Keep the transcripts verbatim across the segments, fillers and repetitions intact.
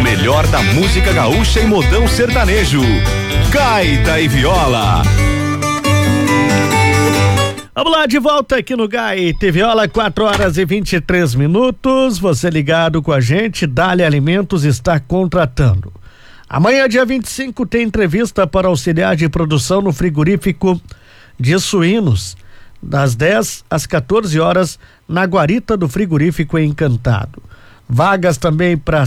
O melhor da música gaúcha e modão sertanejo. Gaita e Viola. Vamos lá, de volta aqui no Gaita e Viola, quatro horas e vinte e três minutos. Você ligado com a gente, Dali Alimentos está contratando. Amanhã, dia vinte e cinco, tem entrevista para auxiliar de produção no frigorífico de suínos, das dez às quatorze horas, na guarita do frigorífico Encantado. Vagas também para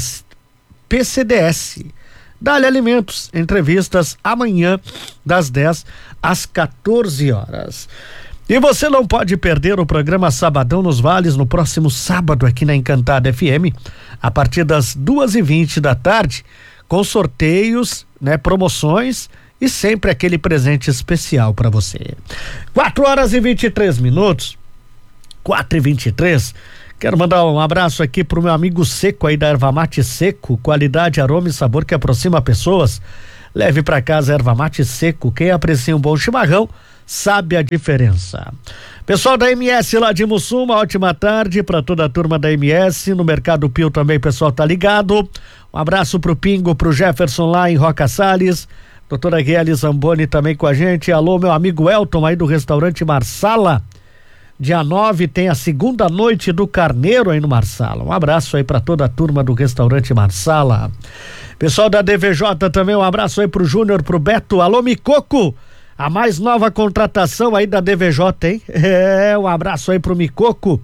P C D S. Dali Alimentos, entrevistas amanhã, das dez às quatorze horas. E você não pode perder o programa Sabadão nos Vales no próximo sábado aqui na Encantada F M, a partir das duas e vinte da tarde, com sorteios, né, promoções e sempre aquele presente especial para você. quatro horas e vinte e três minutos, quatro e vinte e três. Quero mandar um abraço aqui pro meu amigo Seco aí da Erva Mate Seco, qualidade, aroma e sabor que aproxima pessoas. Leve para casa Erva Mate Seco, quem aprecia um bom chimarrão sabe a diferença. Pessoal da M S lá de Mussum, uma ótima tarde para toda a turma da M S. No Mercado Pio também, pessoal, tá ligado. Um abraço pro Pingo, pro Jefferson lá em Roca Salles. Doutora Gueli Zamboni também com a gente. Alô, meu amigo Elton aí do restaurante Marsala. Dia nove tem a segunda noite do Carneiro aí no Marsala. Um abraço aí para toda a turma do restaurante Marsala. Pessoal da D V J também, um abraço aí pro Júnior, pro Beto. Alô, Micoco, a mais nova contratação aí da D V J, hein? É, um abraço aí pro Micoco.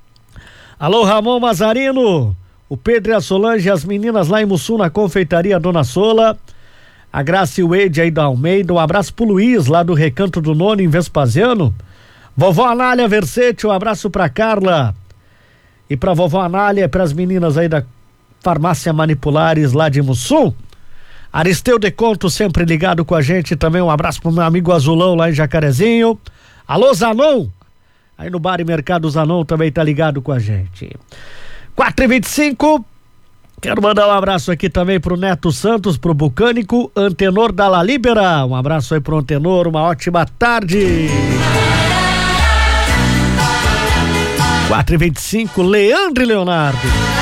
Alô, Ramon Mazarino, o Pedro e a Solange, as meninas lá em Mussum, na confeitaria Dona Sola. A Graça e o Ed aí da Almeida. Um abraço pro Luiz, lá do Recanto do Nono, em Vespasiano. Vovó Anália Versete, um abraço pra Carla. E pra vovó Anália, pras meninas aí da Farmácia Manipulares lá de Mussum. Aristeu Deconto sempre ligado com a gente também. Um abraço pro meu amigo Azulão lá em Jacarezinho. Alô, Zanon, aí no Bar e Mercado Zanon também tá ligado com a gente. quatro e vinte e cinco. Quero mandar um abraço aqui também pro Neto Santos, pro Bucânico, Antenor da La Libera. Um abraço aí pro Antenor, uma ótima tarde. quatro e vinte e cinco, Leandro e Leonardo.